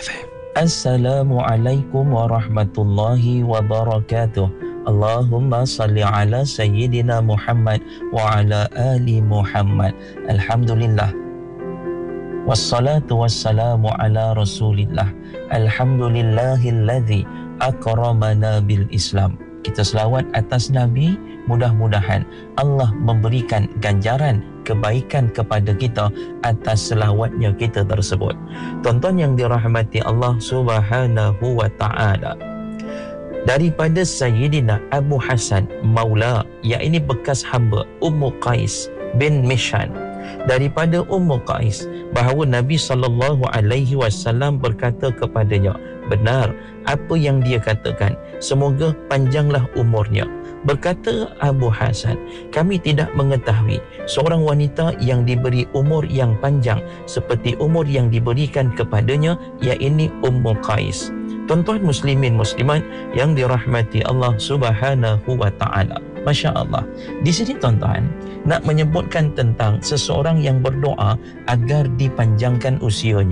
Assalamualaikum warahmatullahi wabarakatuh. Allahumma salli ala Sayyidina Muhammad wa ala ali Muhammad. Alhamdulillah. Wassalatu wassalamu ala Rasulillah. Alhamdulillahilladzi akramana bil Islam. Kita selawat atas Nabi, mudah-mudahan Allah memberikan ganjaran kebaikan kepada kita atas selawatnya kita tersebut. Tuan-tuan yang dirahmati Allah Subhanahu wa ta'ala, daripada Sayyidina Abu Hasan Maula, iaitu bekas hamba Ummu Qais bin Mishan, daripada Ummu Qais bahawa Nabi SAW berkata kepadanya, benar apa yang dia katakan, semoga panjanglah umurnya. Berkata Abu Hasan, kami tidak mengetahui seorang wanita yang diberi umur yang panjang seperti umur yang diberikan kepadanya, iaitu Ummu Qais. Tuan-tuan muslimin muslimat yang dirahmati Allah Subhanahu wa ta'ala, Masya Allah. Di sini tuan-tuan nak menyebutkan tentang seseorang yang berdoa agar dipanjangkan usianya.